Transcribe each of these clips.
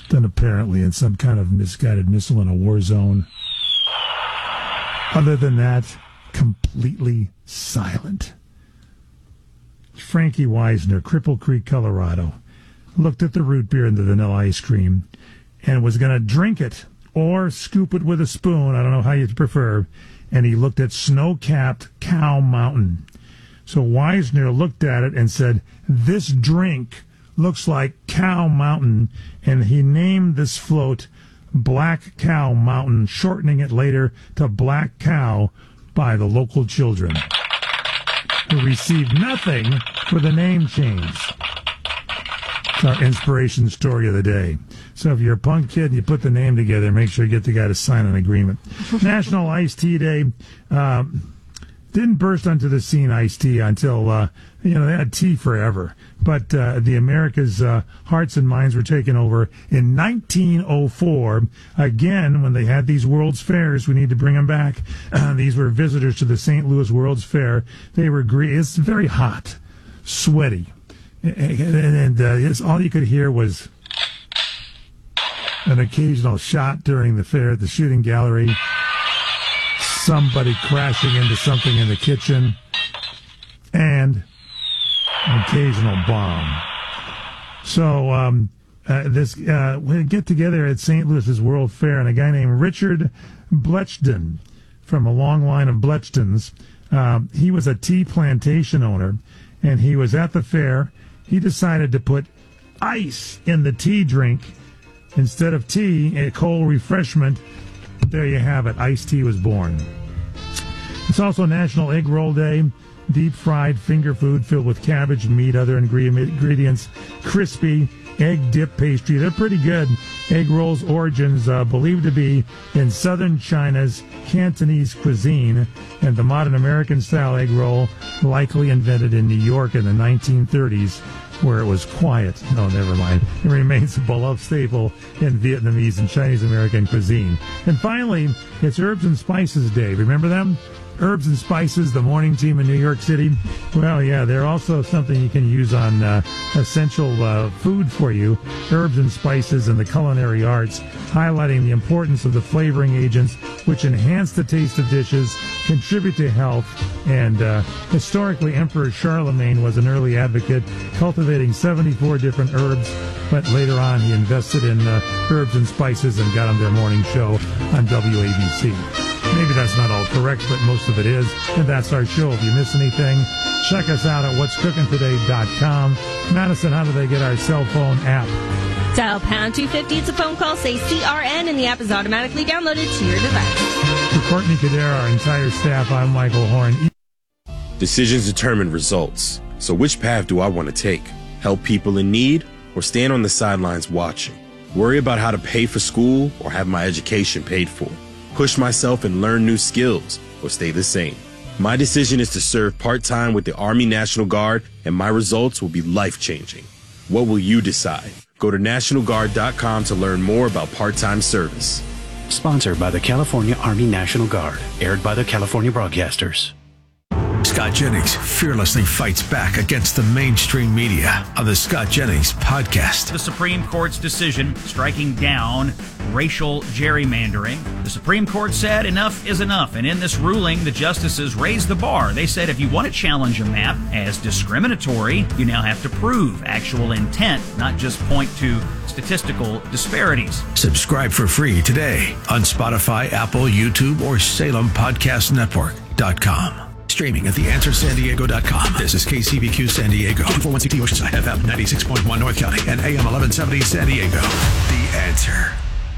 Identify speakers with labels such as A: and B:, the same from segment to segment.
A: than apparently in some kind of misguided missile in a war zone. Other than that, completely silent. Frankie Wisner, Cripple Creek, Colorado, looked at the root beer and the vanilla ice cream and was going to drink it or scoop it with a spoon. I don't know how you prefer. And he looked at snow-capped Cow Mountain. So Wisner looked at it and said, "This drink looks like Cow Mountain," and he named this float Black Cow Mountain, shortening it later to Black Cow by the local children, who received nothing for the name change. It's our inspiration story of the day. So if you're a punk kid and you put the name together, make sure you get the guy to sign an agreement. National Iced Tea Day. Didn't burst onto the scene, iced tea, until, they had tea forever. But the America's hearts and minds were taken over in 1904. Again, when they had these World's Fairs, we need to bring them back. These were visitors to the St. Louis World's Fair. They were it's very hot, sweaty. And all you could hear was an occasional shot during the fair at the shooting gallery. Somebody crashing into something in the kitchen, and an occasional bomb. So we get together at St. Louis's World Fair, and a guy named Richard Bletchton, from a long line of Bletchtons, he was a tea plantation owner, and he was at the fair. He decided to put ice in the tea drink instead of tea, a cold refreshment. There you have it. Iced tea was born. It's also National Egg Roll Day. Deep-fried finger food filled with cabbage, meat, other ingredients. Crispy egg dip pastry. They're pretty good. Egg rolls' origins believed to be in southern China's Cantonese cuisine, and the modern American-style egg roll likely invented in New York in the 1930s, where it was quiet. No, never mind. It remains a beloved staple in Vietnamese and Chinese American cuisine. And finally, it's Herbs and Spices Day. Remember them? Herbs and Spices, the morning team in New York City. Well, yeah, they're also something you can use on essential food for you. Herbs and Spices and the culinary arts, highlighting the importance of the flavoring agents which enhance the taste of dishes, contribute to health, and historically Emperor Charlemagne was an early advocate, cultivating 74 different herbs, but later on he invested in herbs and spices and got on their morning show on WABC. Maybe that's not all correct, but most of it is. And that's our show. If you miss anything, check us out at what'scookingtoday.com. Madison, how do they get our cell phone app?
B: Dial pound 250. It's a phone call. Say CRN, and the app is automatically downloaded to your device.
A: For Courtney Kadar, our entire staff, I'm Michael Horn.
C: Decisions determine results. So which path do I want to take? Help people in need or stand on the sidelines watching? Worry about how to pay for school or have my education paid for? Push myself and learn new skills, or stay the same? My decision is to serve part-time with the Army National Guard, and my results will be life-changing. What will you decide? Go to NationalGuard.com to learn more about part-time service.
D: Sponsored by the California Army National Guard. Aired by the California Broadcasters.
E: Scott Jennings fearlessly fights back against the mainstream media on the Scott Jennings podcast.
F: The Supreme Court's decision striking down racial gerrymandering. The Supreme Court said enough is enough, and in this ruling, the justices raised the bar. They said if you want to challenge a map as discriminatory, you now have to prove actual intent, not just point to statistical disparities.
E: Subscribe for free today on Spotify, Apple, YouTube, or SalemPodcastNetwork.com. Streaming at TheAnswerSanDiego.com. This is KCBQ San Diego, 241CT Oceanside, FM 96.1 North County, and AM 1170 San Diego. The Answer.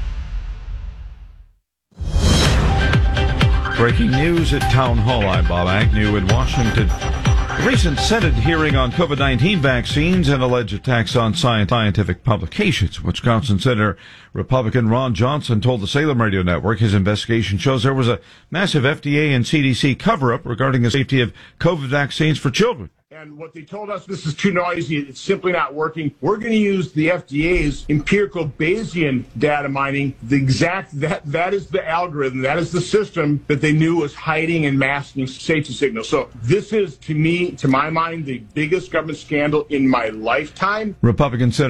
G: Breaking news at Town Hall. I'm Bob Agnew in Washington. A recent Senate hearing on COVID-19 vaccines and alleged attacks on scientific publications. Wisconsin Senator Republican Ron Johnson told the Salem Radio Network his investigation shows there was a massive FDA and CDC cover-up regarding the safety of COVID vaccines for children.
H: And what they told us, this is too noisy, it's simply not working. We're going to use the FDA's empirical Bayesian data mining. That is the algorithm, that is the system that they knew was hiding and masking safety signals. So this is, to me, to my mind, the biggest government scandal in my lifetime.
G: Republican Senator